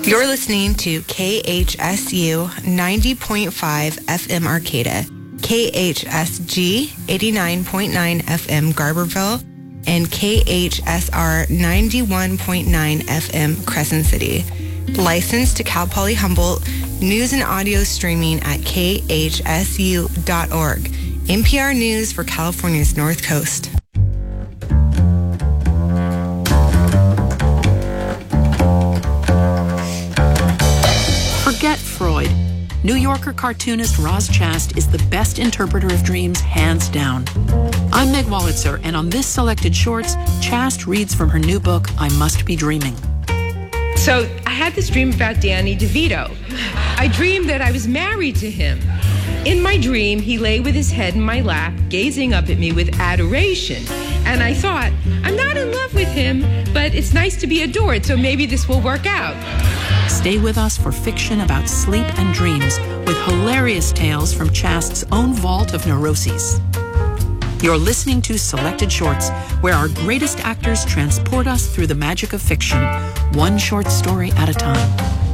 You're listening to KHSU 90.5 FM Arcata, KHSG 89.9 FM Garberville, and KHSR 91.9 FM Crescent City. Licensed to Cal Poly Humboldt, news and audio streaming at khsu.org. NPR News for California's North Coast. Forget Freud. New Yorker cartoonist Roz Chast is the best interpreter of dreams, hands down. I'm Meg Wolitzer, and on this Selected Shorts, Chast reads from her new book, I Must Be Dreaming. So I had this dream about Danny DeVito. I dreamed that I was married to him. In my dream, he lay with his head in my lap, gazing up at me with adoration. And I thought, I'm not in love with him, but it's nice to be adored, so maybe this will work out. Stay with us for fiction about sleep and dreams with hilarious tales from Chast's own vault of neuroses. You're listening to Selected Shorts, where our greatest actors transport us through the magic of fiction, one short story at a time.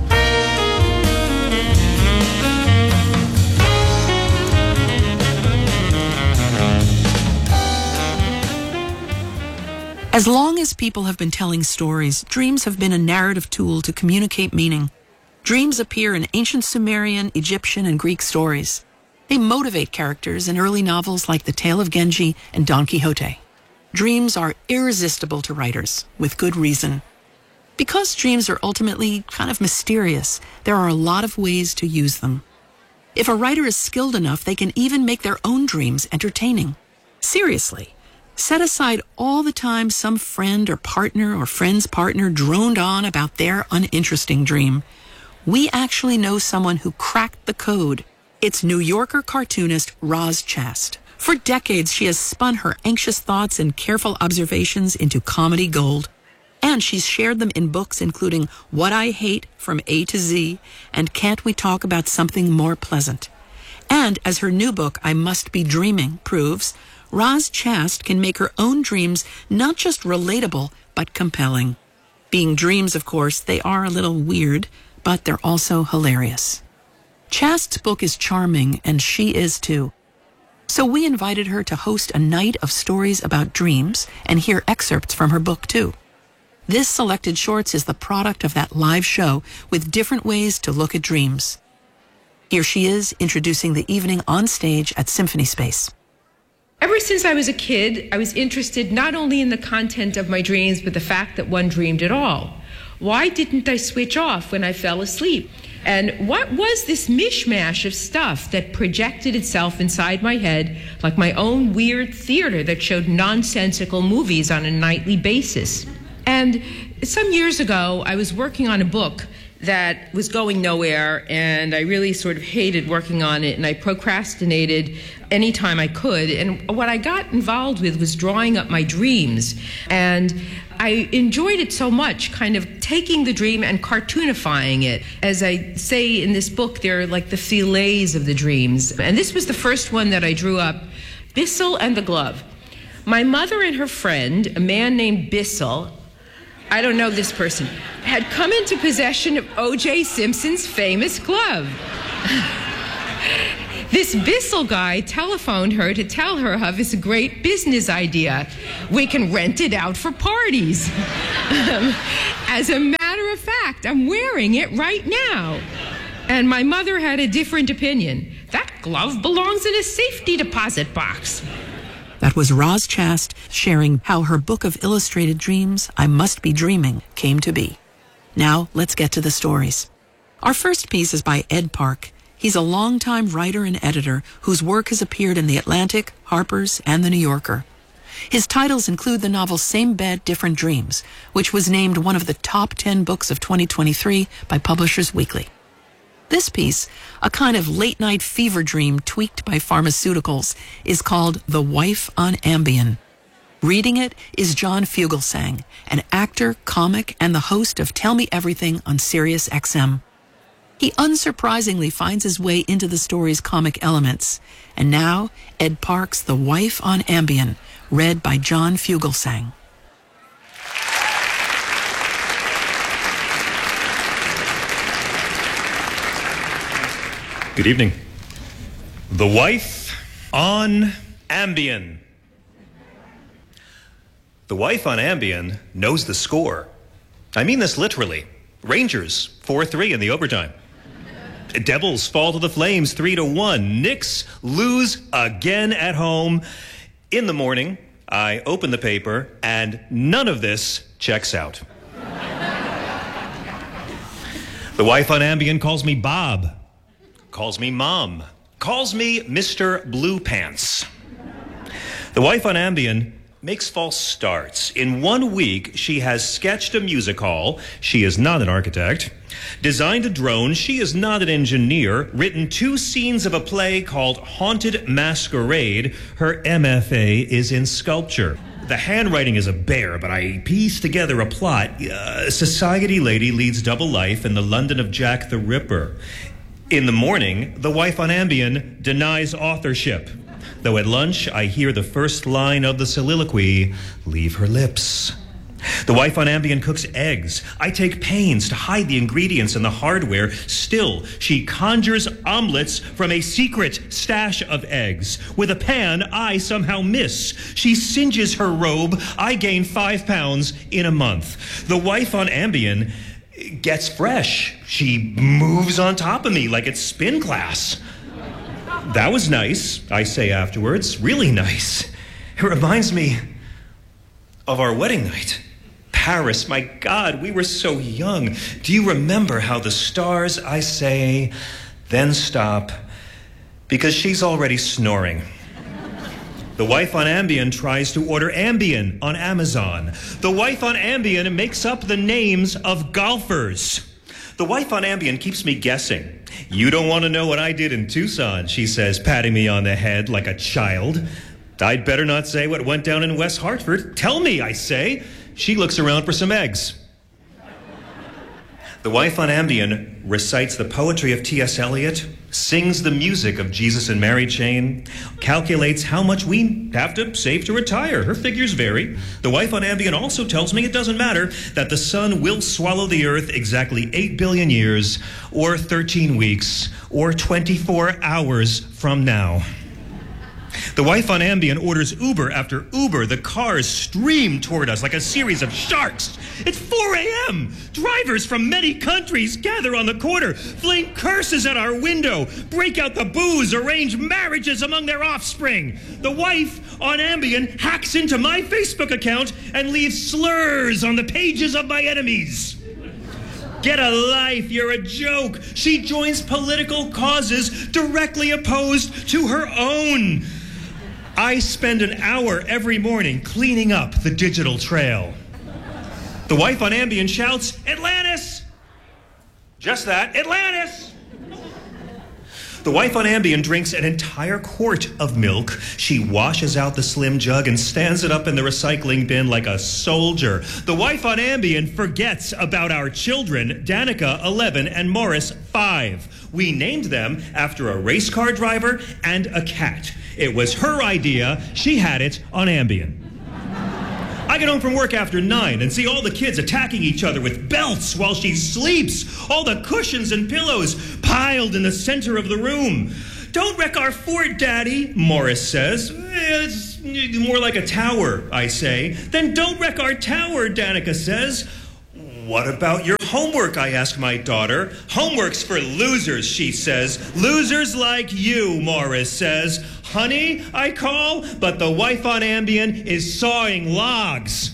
As long as people have been telling stories, dreams have been a narrative tool to communicate meaning. Dreams appear in ancient Sumerian, Egyptian, and Greek stories. They motivate characters in early novels like The Tale of Genji and Don Quixote. Dreams are irresistible to writers, with good reason. Because dreams are ultimately kind of mysterious, there are a lot of ways to use them. If a writer is skilled enough, they can even make their own dreams entertaining. Seriously. Set aside all the time some friend or partner or friend's partner droned on about their uninteresting dream. We actually know someone who cracked the code. It's New Yorker cartoonist Roz Chast. For decades, she has spun her anxious thoughts and careful observations into comedy gold. And she's shared them in books including What I Hate from A to Z and Can't We Talk About Something More Pleasant? And as her new book, I Must Be Dreaming, proves, Roz Chast can make her own dreams not just relatable, but compelling. Being dreams, of course, they are a little weird, but they're also hilarious. Chast's book is charming, and she is too. So we invited her to host a night of stories about dreams and hear excerpts from her book too. This Selected Shorts is the product of that live show with different ways to look at dreams. Here she is introducing the evening on stage at Symphony Space. Ever since I was a kid, I was interested not only in the content of my dreams, but the fact that one dreamed at all. Why didn't I switch off when I fell asleep? And what was this mishmash of stuff that projected itself inside my head like my own weird theater that showed nonsensical movies on a nightly basis? And some years ago, I was working on a book that was going nowhere, and I really sort of hated working on it, and I procrastinated anytime I could. And what I got involved with was drawing up my dreams. And I enjoyed it so much, kind of taking the dream and cartoonifying it. As I say in this book, they're like the fillets of the dreams. And this was the first one that I drew up, Bissell and the Glove. My mother and her friend, a man named Bissell, I don't know this person, had come into possession of O.J. Simpson's famous glove. This Bissell guy telephoned her to tell her of his great business idea. We can rent it out for parties. As a matter of fact, I'm wearing it right now. And my mother had a different opinion. That glove belongs in a safety deposit box. That was Roz Chast sharing how her book of illustrated dreams, I Must Be Dreaming, came to be. Now, let's get to the stories. Our first piece is by Ed Park. He's a longtime writer and editor whose work has appeared in The Atlantic, Harper's, and The New Yorker. His titles include the novel Same Bed, Different Dreams, which was named one of the top 10 books of 2023 by Publishers Weekly. This piece, a kind of late-night fever dream tweaked by pharmaceuticals, is called The Wife on Ambien. Reading it is John Fugelsang, an actor, comic, and the host of Tell Me Everything on Sirius XM. He unsurprisingly finds his way into the story's comic elements. And now, Ed Park's The Wife on Ambien, read by John Fugelsang. Good evening. The wife on Ambien. The wife on Ambien knows the score. I mean this literally. Rangers, 4-3 in the overtime. Devils fall to the Flames, 3-1. Knicks lose again at home. In the morning, I open the paper, and none of this checks out. The wife on Ambien calls me Bob, calls me Mom, calls me Mr. Blue Pants. The wife on Ambien makes false starts. In 1 week, she has sketched a music hall. She is not an architect. Designed a drone. She is not an engineer. Written 2 scenes of a play called Haunted Masquerade. Her MFA is in sculpture. The handwriting is a bear, but I pieced together a plot. A society lady leads double life in the London of Jack the Ripper. In the morning, the wife on Ambien denies authorship. Though at lunch, I hear the first line of the soliloquy leave her lips. The wife on Ambien cooks eggs. I take pains to hide the ingredients and the hardware. Still, she conjures omelets from a secret stash of eggs. With a pan, I somehow miss. She singes her robe. I gain 5 pounds in a month. The wife on Ambien gets fresh. She moves on top of me like it's spin class. That was nice, I say afterwards. Really nice. It reminds me of our wedding night. Paris, my God, we were so young. Do you remember how the stars, I say, then stop, because she's already snoring. The wife on Ambien tries to order Ambien on Amazon. The wife on Ambien makes up the names of golfers. The wife on Ambien keeps me guessing. You don't want to know what I did in Tucson, she says, patting me on the head like a child. I'd better not say what went down in West Hartford. Tell me, I say. She looks around for some eggs. The wife on Ambien recites the poetry of T.S. Eliot, sings the music of Jesus and Mary Chain, calculates how much we have to save to retire. Her figures vary. The wife on Ambien also tells me it doesn't matter, that the sun will swallow the earth exactly 8 billion years, or 13 weeks, or 24 hours from now. The wife on Ambien orders Uber after Uber. The cars stream toward us like a series of sharks. It's 4 a.m. Drivers from many countries gather on the corner, fling curses at our window, break out the booze, arrange marriages among their offspring. The wife on Ambien hacks into my Facebook account and leaves slurs on the pages of my enemies. Get a life, you're a joke. She joins political causes directly opposed to her own. I spend an hour every morning cleaning up the digital trail. The wife on Ambien shouts, Atlantis! Just that, Atlantis! The wife on Ambien drinks an entire quart of milk. She washes out the slim jug and stands it up in the recycling bin like a soldier. The wife on Ambien forgets about our children, Danica, 11, and Morris, 5. We named them after a race car driver and a cat. It was her idea. She had it on Ambien. I get home from work after 9 and see all the kids attacking each other with belts while she sleeps. All the cushions and pillows piled in the center of the room. Don't wreck our fort, Daddy, Morris says. It's more like a tower, I say. Then don't wreck our tower, Danica says. What about your homework, I ask my daughter. Homework's for losers, she says. Losers like you, Morris says. Honey, I call, but the wife on Ambien is sawing logs.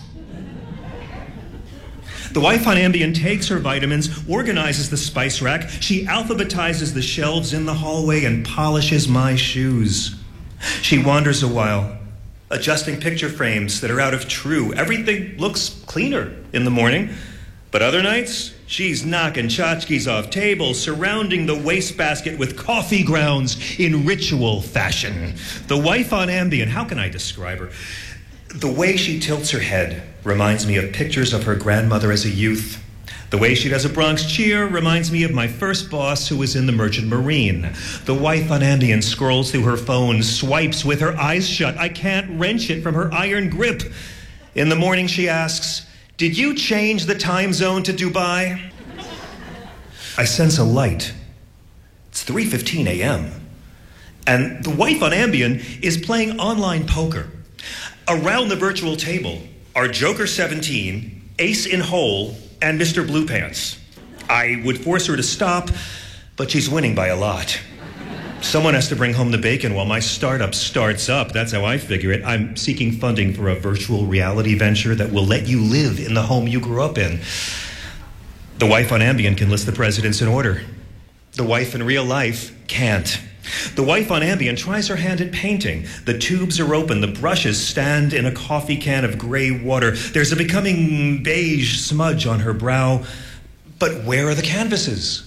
The wife on Ambien takes her vitamins, organizes the spice rack. She alphabetizes the shelves in the hallway and polishes my shoes. She wanders a while, adjusting picture frames that are out of true. Everything looks cleaner in the morning. But other nights, she's knocking tchotchkes off tables, surrounding the wastebasket with coffee grounds in ritual fashion. The wife on Ambien, how can I describe her? The way she tilts her head reminds me of pictures of her grandmother as a youth. The way she does a Bronx cheer reminds me of my first boss who was in the Merchant Marine. The wife on Ambien scrolls through her phone, swipes with her eyes shut. I can't wrench it from her iron grip. In the morning, she asks, "Did you change the time zone to Dubai?" I sense a light It's 3:15 a.m. And the wife on Ambien is playing online poker. Around the virtual table are Joker 17, Ace in Hole, and Mr. Blue Pants. I would force her to stop, but she's winning by a lot. Someone has to bring home the bacon while my startup starts up. That's how I figure it. I'm seeking funding for a virtual reality venture that will let you live in the home you grew up in. The wife on Ambien can list the presidents in order. The wife in real life can't. The wife on Ambien tries her hand at painting. The tubes are open. The brushes stand in a coffee can of gray water. There's a becoming beige smudge on her brow. But where are the canvases?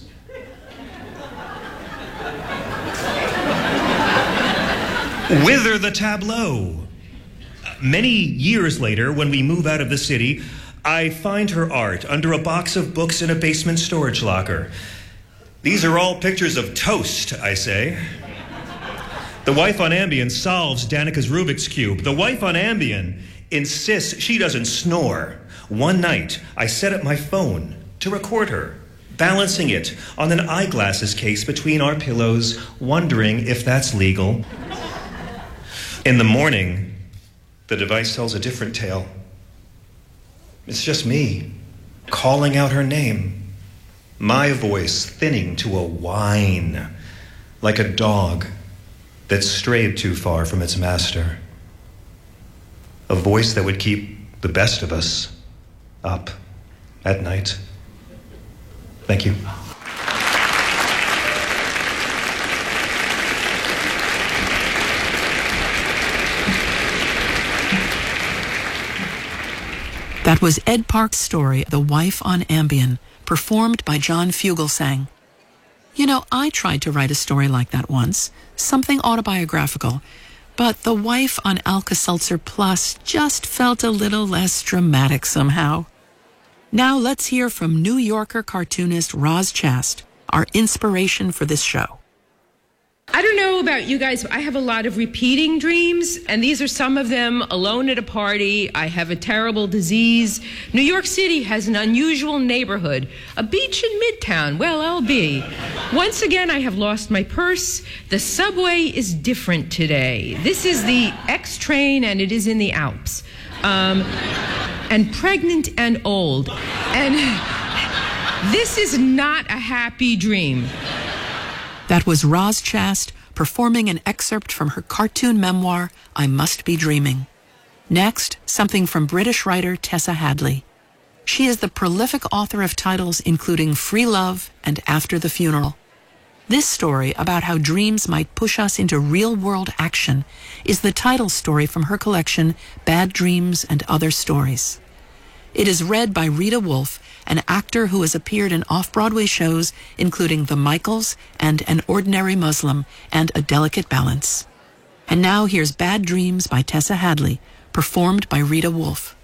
Whither the tableau? Many years later, when we move out of the city, I find her art under a box of books in a basement storage locker. These are all pictures of toast, I say. The wife on Ambien solves Danica's Rubik's Cube. The wife on Ambien insists she doesn't snore. One night, I set up my phone to record her, balancing it on an eyeglasses case between our pillows, wondering if that's legal. In the morning, the device tells a different tale. It's just me calling out her name, my voice thinning to a whine, like a dog that strayed too far from its master. A voice that would keep the best of us up at night. Thank you. That was Ed Park's story, The Wife on Ambien, performed by John Fugelsang. You know, I tried to write a story like that once, something autobiographical, but The Wife on Alka-Seltzer Plus just felt a little less dramatic somehow. Now let's hear from New Yorker cartoonist Roz Chast, our inspiration for this show. I don't know about you guys, but I have a lot of repeating dreams, and these are some of them. Alone at a party, I have a terrible disease. New York City has an unusual neighborhood, a beach in Midtown. Well, I'll be. Once again, I have lost my purse. The subway is different today. This is the X train, and it is in the Alps. And pregnant and old. And this is not a happy dream. That was Roz Chast performing an excerpt from her cartoon memoir, I Must Be Dreaming. Next, something from British writer Tessa Hadley. She is the prolific author of titles including Free Love and After the Funeral. This story about how dreams might push us into real-world action is the title story from her collection, Bad Dreams and Other Stories. It is read by Rita Wolf, an actor who has appeared in off-Broadway shows including The Michaels and An Ordinary Muslim and A Delicate Balance. And now here's Bad Dreams by Tessa Hadley, performed by Rita Wolf.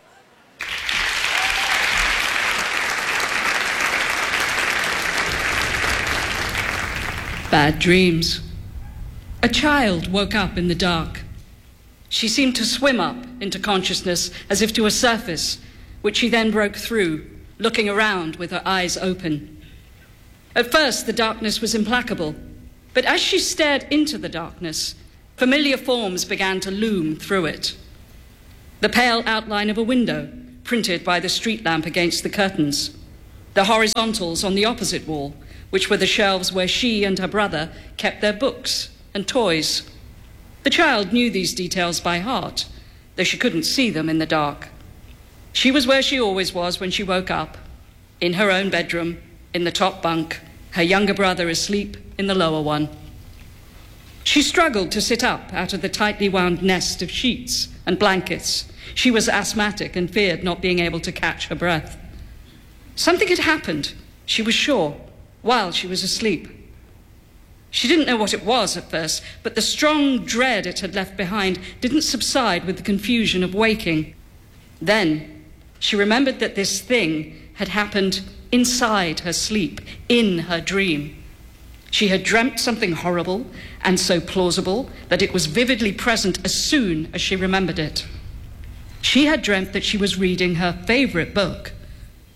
Bad dreams. A child woke up in the dark. She seemed to swim up into consciousness as if to a surface, which she then broke through, looking around with her eyes open. At first, the darkness was implacable, but as she stared into the darkness, familiar forms began to loom through it. The pale outline of a window, printed by the street lamp against the curtains. The horizontals on the opposite wall, which were the shelves where she and her brother kept their books and toys. The child knew these details by heart, though she couldn't see them in the dark. She was where she always was when she woke up, in her own bedroom, in the top bunk, her younger brother asleep in the lower one. She struggled to sit up out of the tightly wound nest of sheets and blankets. She was asthmatic and feared not being able to catch her breath. Something had happened, she was sure, while she was asleep. She didn't know what it was at first, but the strong dread it had left behind didn't subside with the confusion of waking. Then she remembered that this thing had happened inside her sleep, in her dream. She had dreamt something horrible and so plausible that it was vividly present as soon as she remembered it. She had dreamt that she was reading her favorite book,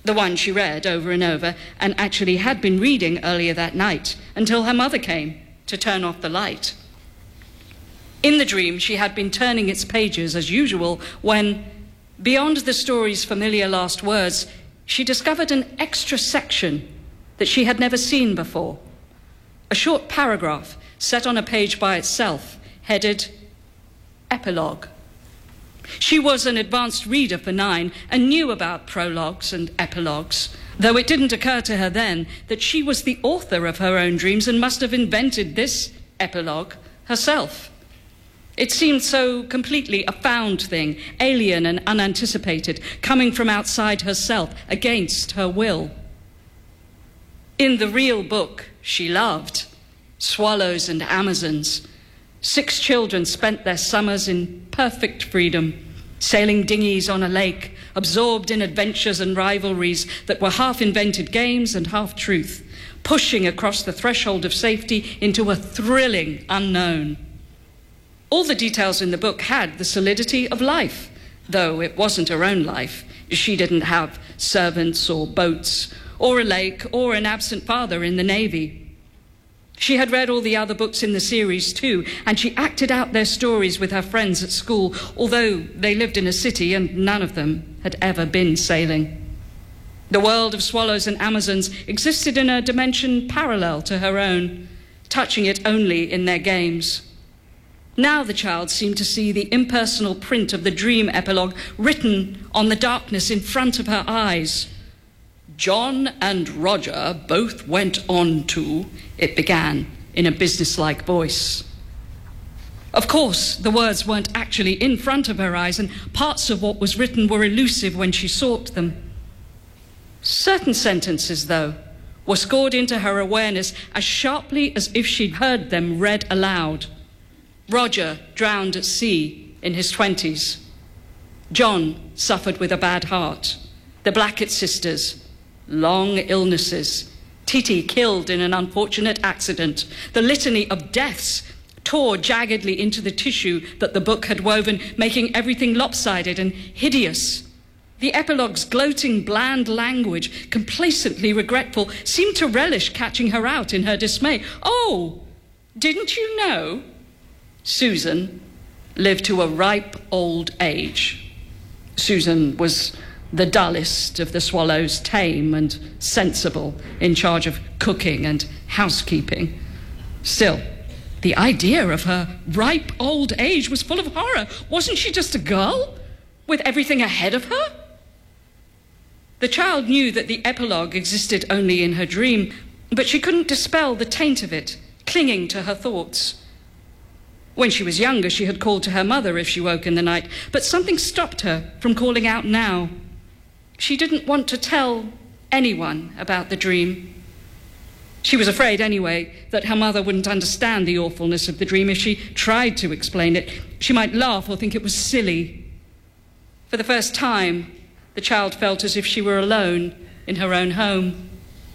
the one she read over and over and actually had been reading earlier that night until her mother came to turn off the light. In the dream, she had been turning its pages as usual when, beyond the story's familiar last words, she discovered an extra section that she had never seen before. A short paragraph set on a page by itself, headed Epilogue. She was an advanced reader for 9 and knew about prologues and epilogues, though it didn't occur to her then that she was the author of her own dreams and must have invented this epilogue herself. It seemed so completely a found thing, alien and unanticipated, coming from outside herself, against her will. In the real book she loved, Swallows and Amazons, 6 children spent their summers in perfect freedom, sailing dinghies on a lake, absorbed in adventures and rivalries that were half-invented games and half-truth, pushing across the threshold of safety into a thrilling unknown. All the details in the book had the solidity of life, though it wasn't her own life. She didn't have servants or boats, or a lake, or an absent father in the Navy. She had read all the other books in the series too, and she acted out their stories with her friends at school, although they lived in a city and none of them had ever been sailing. The world of Swallows and Amazons existed in a dimension parallel to her own, touching it only in their games. Now the child seemed to see the impersonal print of the dream epilogue written on the darkness in front of her eyes. John and Roger both went on to, it began in a businesslike voice. Of course, the words weren't actually in front of her eyes, and parts of what was written were elusive when she sought them. Certain sentences, though, were scored into her awareness as sharply as if she'd heard them read aloud. Roger drowned at sea in his 20s. John suffered with a bad heart. The Blackett sisters, long illnesses. Titi killed in an unfortunate accident. The litany of deaths tore jaggedly into the tissue that the book had woven, making everything lopsided and hideous. The epilogue's gloating, bland language, complacently regretful, seemed to relish catching her out in her dismay. Oh, didn't you know? Susan lived to a ripe old age. Susan was the dullest of the Swallows, tame and sensible, in charge of cooking and housekeeping. Still, the idea of her ripe old age was full of horror. Wasn't she just a girl with everything ahead of her? The child knew that the epilogue existed only in her dream, but she couldn't dispel the taint of it, clinging to her thoughts. When she was younger, she had called to her mother if she woke in the night, but something stopped her from calling out now. She didn't want to tell anyone about the dream. She was afraid, anyway, that her mother wouldn't understand the awfulness of the dream if she tried to explain it. She might laugh or think it was silly. For the first time, the child felt as if she were alone in her own home.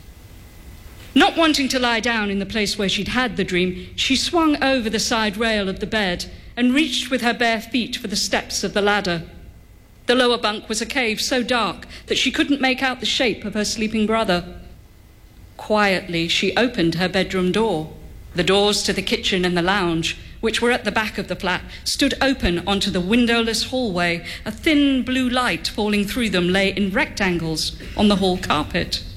Not wanting to lie down in the place where she'd had the dream, she swung over the side rail of the bed and reached with her bare feet for the steps of the ladder. The lower bunk was a cave so dark that she couldn't make out the shape of her sleeping brother. Quietly, she opened her bedroom door. The doors to the kitchen and the lounge, which were at the back of the flat, stood open onto the windowless hallway. A thin blue light falling through them lay in rectangles on the hall carpet.